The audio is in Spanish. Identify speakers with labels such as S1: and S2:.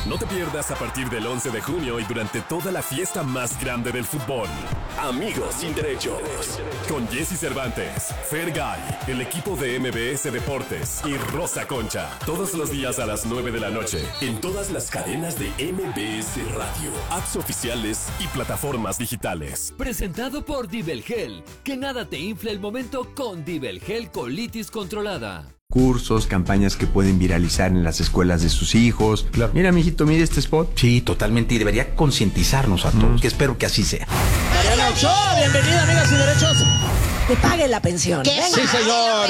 S1: No te pierdas a partir del 11 de junio y durante toda la fiesta más grande del fútbol. Amigos sin derechos. Con Jesse Cervantes, Fergay, el equipo de MBS Deportes y Rosa Concha. Todos los días a las 9 de la noche. En todas las cadenas de MBS Radio, apps oficiales y plataformas digitales.
S2: Presentado por Dibelgel. Que nada te infle el momento con Dibelgel Colitis Controlada.
S3: Cursos, campañas que pueden viralizar en las escuelas de sus hijos. Claro. Mira, mijito, mire este spot.
S4: Sí, totalmente, y debería concientizarnos a todos, que espero que así sea.
S5: Mariana Ochoa, bienvenida, amigas sin derechos.
S6: Que pague la pensión.
S5: Sí, señor.